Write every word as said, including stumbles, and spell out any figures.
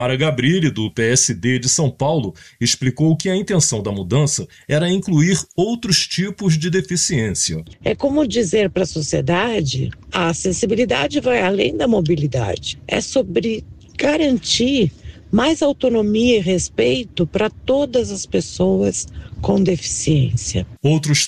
Mara Gabrilli, do P S D de São Paulo, explicou que a intenção da mudança era incluir outros tipos de deficiência. É como dizer para a sociedade, a acessibilidade vai além da mobilidade. É sobre garantir mais autonomia e respeito para todas as pessoas com deficiência. Outros